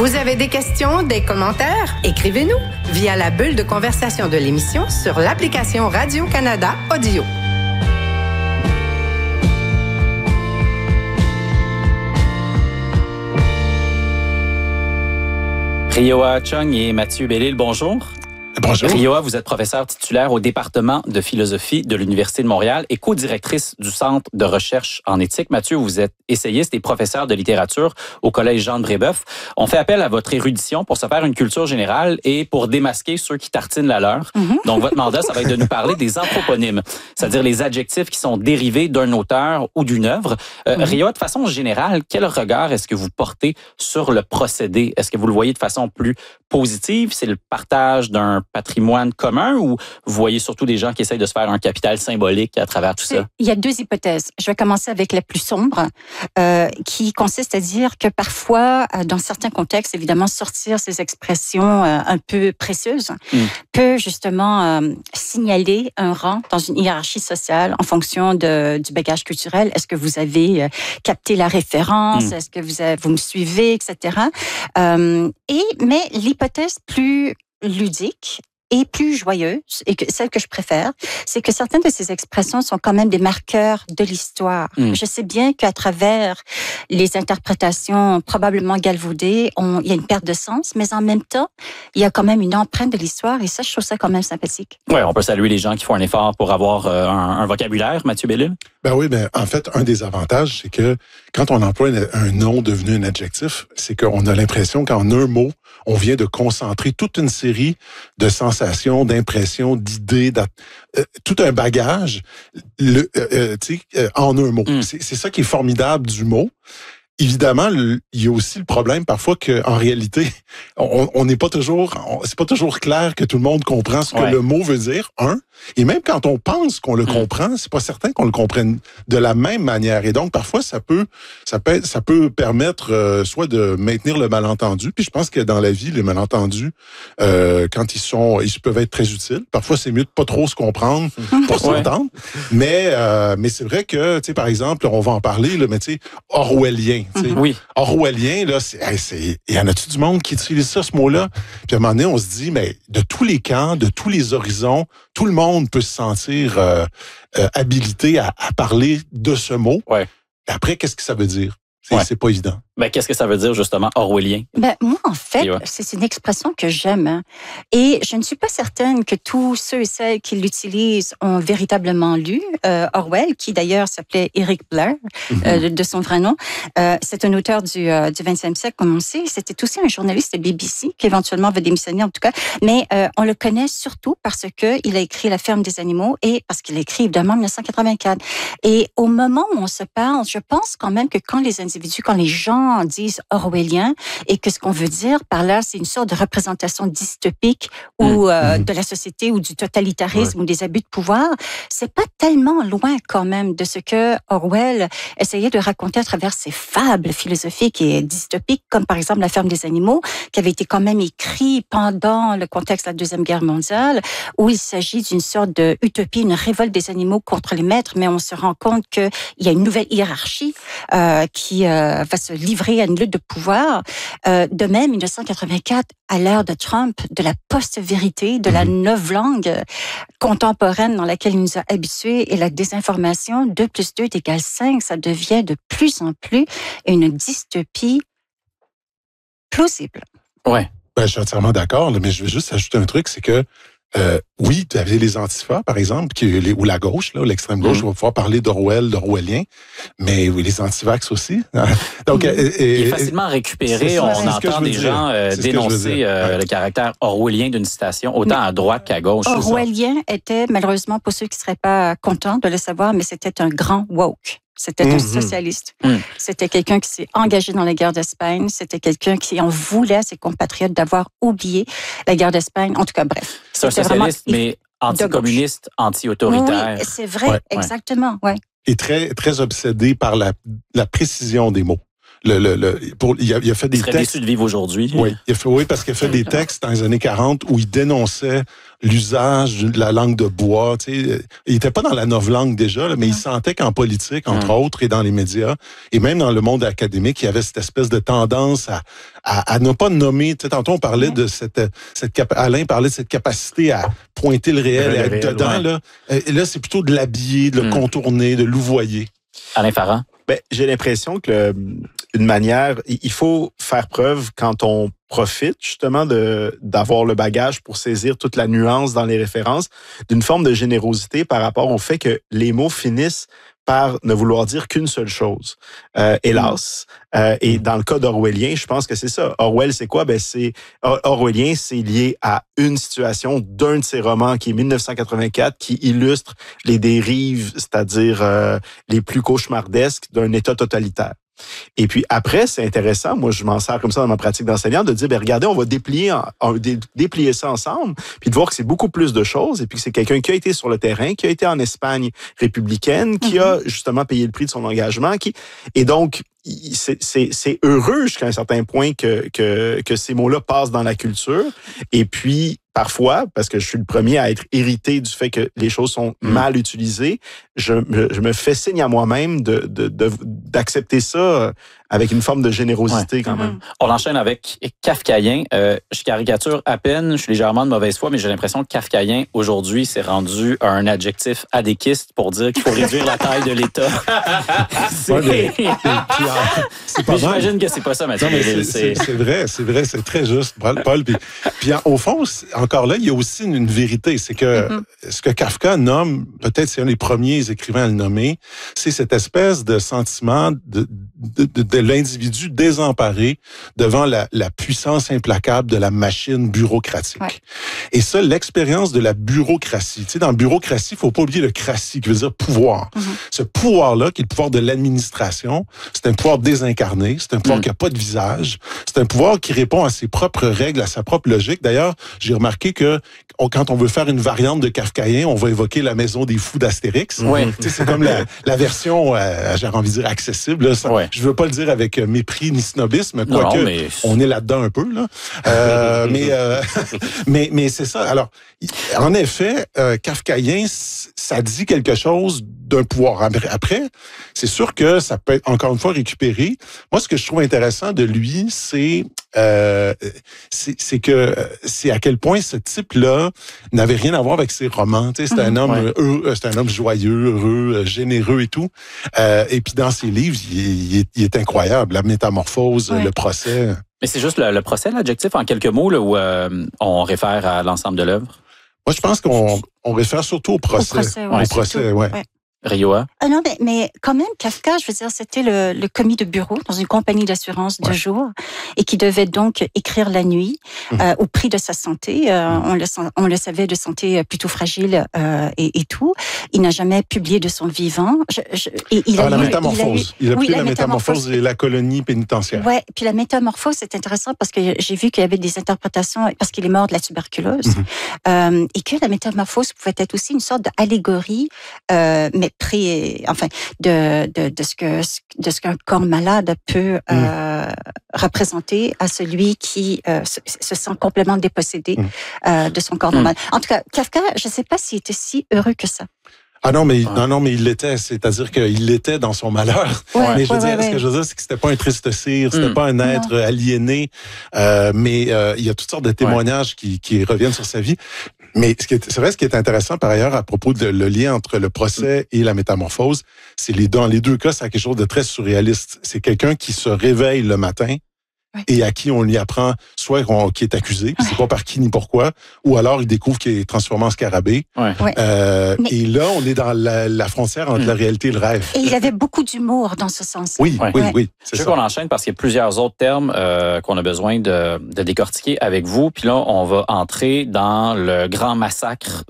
Vous avez des questions, des commentaires? Écrivez-nous via la bulle de conversation de l'émission sur l'application Radio-Canada Audio. Rioa Chung et Mathieu Bellil, bonjour. Bonjour. Rioa, vous êtes professeure titulaire au département de philosophie de l'Université de Montréal et co-directrice du Centre de recherche en éthique. Mathieu, vous êtes essayiste et professeur de littérature au Collège Jean-de-Brébeuf. On fait appel à votre érudition pour se faire une culture générale et pour démasquer ceux qui tartinent la leur. Donc, votre mandat, ça va être de nous parler des anthroponymes, c'est-à-dire les adjectifs qui sont dérivés d'un auteur ou d'une œuvre. Rioa, de façon générale, quel regard est-ce que vous portez sur le procédé? Est-ce que vous le voyez de façon plus positive? C'est le partage d'un patrimoine commun ou vous voyez surtout des gens qui essayent de se faire un capital symbolique à travers tout ça? Il y a deux hypothèses. Je vais commencer avec la plus sombre, qui consiste à dire que parfois, dans certains contextes, évidemment, sortir ces expressions un peu précieuses peut justement signaler un rang dans une hiérarchie sociale en fonction du bagage culturel. Est-ce que vous avez capté la référence? Est-ce que vous me suivez, etc. Mais l'hypothèse plus ludique et plus joyeuse, et celle que je préfère, c'est que certaines de ces expressions sont quand même des marqueurs de l'histoire. Je sais bien qu'à travers les interprétations probablement galvaudées, il y a une perte de sens, mais en même temps, il y a quand même une empreinte de l'histoire, et ça, je trouve ça quand même sympathique. Oui, on peut saluer les gens qui font un effort pour avoir un vocabulaire, Mathieu Bellil. Ben oui, en fait, un des avantages, c'est que quand on emploie un nom devenu un adjectif, c'est qu'on a l'impression qu'en un mot, on vient de concentrer toute une série de sensations, d'impressions, d'idées, tout un bagage en un mot. C'est ça qui est formidable du mot. Évidemment, il y a aussi le problème parfois qu'en réalité, on n'est pas toujours, c'est pas toujours clair que tout le monde comprend ce que le mot veut dire. Et même quand on pense qu'on le comprend, c'est pas certain qu'on le comprenne de la même manière. Et donc parfois, ça peut permettre soit de maintenir le malentendu. Puis je pense que dans la vie, les malentendus, quand ils peuvent être très utiles. Parfois, c'est mieux de pas trop se comprendre pour s'entendre. Mais c'est vrai que, tu sais, par exemple, on va en parler, là, mais tu sais, orwellien. Oui. Orwellien, là, il y en a-tu du monde qui utilise ça, ce mot-là? Puis à un moment donné, on se dit, mais de tous les camps, de tous les horizons, tout le monde peut se sentir habilité à parler de ce mot. Ouais. Après, qu'est-ce que ça veut dire? C'est pas évident. Ben, qu'est-ce que ça veut dire, justement, orwellien? Moi, en fait, c'est une expression que j'aime. Hein. Et je ne suis pas certaine que tous ceux et celles qui l'utilisent ont véritablement lu Orwell, qui d'ailleurs s'appelait Eric Blair, de son vrai nom. C'est un auteur du 20e siècle, comme on sait. C'était aussi un journaliste de BBC, qui éventuellement va démissionner, en tout cas. Mais on le connaît surtout parce qu'il a écrit La ferme des animaux et parce qu'il a écrit, évidemment, en 1984. Et au moment où on se parle, je pense quand même que quand les gens disent orwellien et que ce qu'on veut dire par là, c'est une sorte de représentation dystopique ou de la société ou du totalitarisme ou des abus de pouvoir, c'est pas tellement loin quand même de ce que Orwell essayait de raconter à travers ses fables philosophiques et dystopiques, comme par exemple La ferme des animaux, qui avait été quand même écrit pendant le contexte de la Deuxième Guerre mondiale, où il s'agit d'une sorte d'utopie, une révolte des animaux contre les maîtres, mais on se rend compte qu'il y a une nouvelle hiérarchie qui va se livrer à une lutte de pouvoir. De même, 1984, à l'ère de Trump, de la post-vérité, de la novlangue contemporaine dans laquelle il nous a habitués et la désinformation, 2 + 2 = 5, ça devient de plus en plus une dystopie plausible. Ouais. Ben, je suis entièrement d'accord, mais je veux juste ajouter un truc, c'est que oui, tu avais les antifas, par exemple, ou la gauche, là, l'extrême gauche, va pouvoir parler d'orwellien, mais oui, les antivax aussi. Donc, il est facilement récupéré. On entend des gens dénoncer le caractère orwellien d'une citation, autant à droite qu'à gauche. Orwellien était, malheureusement, pour ceux qui ne seraient pas contents de le savoir, mais c'était un grand woke. C'était un socialiste. C'était quelqu'un qui s'est engagé dans la guerre d'Espagne. C'était quelqu'un qui en voulait à ses compatriotes d'avoir oublié la guerre d'Espagne. En tout cas, bref. C'est un socialiste, mais anticommuniste, anti-autoritaire. Oui, c'est vrai, exactement. Ouais. Et très, très obsédé par la précision des mots. il a fait des textes. Déçu de vivre aujourd'hui. Oui, parce qu'il a fait des textes dans les années 40 où il dénonçait l'usage de la langue de bois. Tu sais, il était pas dans la novlangue déjà, là, mais il sentait qu'en politique, entre autres, et dans les médias, et même dans le monde académique, il y avait cette espèce de tendance à ne pas nommer. Tu sais, tantôt, on parlait de Alain parlait de cette capacité à pointer le réel et à être dedans. Ouais. Là, et là, c'est plutôt de l'habiller, de le contourner, de louvoyer. Alain Farrand? J'ai l'impression que une manière, il faut faire preuve quand on profite justement d'avoir le bagage pour saisir toute la nuance dans les références, d'une forme de générosité par rapport au fait que les mots finissent par ne vouloir dire qu'une seule chose. Hélas. Et dans le cas d'Orwellien, je pense que c'est ça. Orwell, c'est quoi? Orwellien, c'est lié à une situation d'un de ses romans qui est 1984, qui illustre les dérives, c'est-à-dire les plus cauchemardesques d'un État totalitaire. Et puis après, c'est intéressant, moi je m'en sers comme ça dans ma pratique d'enseignant, de dire, regardez, on va déplier ça ensemble, puis de voir que c'est beaucoup plus de choses, et puis que c'est quelqu'un qui a été sur le terrain, qui a été en Espagne républicaine, qui a justement payé le prix de son engagement, et donc c'est heureux jusqu'à un certain point que ces mots-là passent dans la culture, et puis parfois, parce que je suis le premier à être irrité du fait que les choses sont mal utilisées, je me fais signe à moi-même d'accepter ça avec une forme de générosité quand même. On enchaîne avec kafkaïen. Je caricature à peine, je suis légèrement de mauvaise foi, mais j'ai l'impression que kafkaïen, aujourd'hui, s'est rendu un adjectif adéquiste pour dire qu'il faut réduire la taille de l'État. J'imagine que c'est pas ça, Mathieu. C'est vrai, c'est très juste, Paul. Puis au fond, encore là, il y a aussi une vérité, c'est que ce que Kafka nomme, peut-être c'est un des premiers écrivains à le nommer, c'est cette espèce de sentiment de l'individu désemparé devant la puissance implacable de la machine bureaucratique. Ouais. Et ça, l'expérience de la bureaucratie. Tu sais, dans bureaucratie, il faut pas oublier le cratie, qui veut dire pouvoir. Ce pouvoir-là, qui est le pouvoir de l'administration, c'est un pouvoir désincarné, c'est un pouvoir qui n'a pas de visage, c'est un pouvoir qui répond à ses propres règles, à sa propre logique. D'ailleurs, j'ai remarqué que quand on veut faire une variante de kafkaïen, on va évoquer la maison des fous d'Astérix. Ouais. Tu sais, c'est comme la version, j'ai envie de dire, accessible. Là. Ça, je veux pas le dire avec mépris ni snobisme, quoique on est là-dedans un peu. Là. Mais c'est ça. Alors, en effet, kafkaïen, ça dit quelque chose d'un pouvoir. Après, c'est sûr que ça peut être encore une fois récupéré. Moi, ce que je trouve intéressant de lui, c'est que c'est à quel point ce type-là n'avait rien à voir avec ses romans. Tu sais, c'est un homme heureux, c'est un homme joyeux, heureux, généreux et tout. Et puis dans ses livres, il est incroyable. La métamorphose, le procès. Mais c'est juste le procès, l'adjectif, en quelques mots, là, où on réfère à l'ensemble de l'œuvre? Moi, je pense qu'on réfère surtout au procès. Au procès, ouais. Rioa? Non, mais quand même, Kafka, je veux dire, c'était le commis de bureau dans une compagnie d'assurance de jour et qui devait donc écrire la nuit au prix de sa santé. On le savait, de santé plutôt fragile et tout. Il n'a jamais publié de son vivant. La métamorphose. Il a pris la métamorphose et la colonie pénitentiaire. Oui, puis la métamorphose, c'est intéressant parce que j'ai vu qu'il y avait des interprétations, parce qu'il est mort de la tuberculose, et que la métamorphose pouvait être aussi une sorte d'allégorie, mais de ce qu'un corps malade peut représenter à celui qui se sent complètement dépossédé de son corps normal. En tout cas, Kafka, je ne sais pas s'il était si heureux que ça. Ah non, mais il l'était. C'est-à-dire qu'il l'était dans son malheur. Mais ce que je veux dire, c'est que c'était pas un triste cire, c'était pas un être aliéné. Mais il y a toutes sortes de témoignages qui reviennent sur sa vie. Mais c'est vrai, ce qui est intéressant par ailleurs à propos de le lien entre le procès et la métamorphose, c'est dans les deux cas, c'est quelque chose de très surréaliste. C'est quelqu'un qui se réveille le matin et à qui on lui apprend soit qu'il est accusé, puis c'est pas par qui ni pourquoi, ou alors il découvre qu'il est transformé en scarabée. Et là, on est dans la frontière entre la réalité et le rêve. Et il avait beaucoup d'humour dans ce sens. Oui. Je veux qu'on enchaîne parce qu'il y a plusieurs autres termes qu'on a besoin de décortiquer avec vous. Puis là, on va entrer dans le grand massacre